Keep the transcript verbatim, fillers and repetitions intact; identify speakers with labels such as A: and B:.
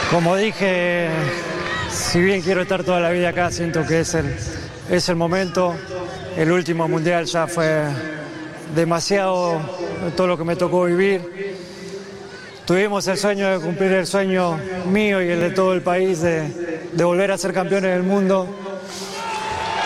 A: Como dije, si bien quiero estar toda la vida acá, siento que es el, es el momento. El último mundial ya fue demasiado todo lo que me tocó vivir. Tuvimos el sueño de cumplir el sueño mío y el de todo el país de, de volver a ser campeones del mundo.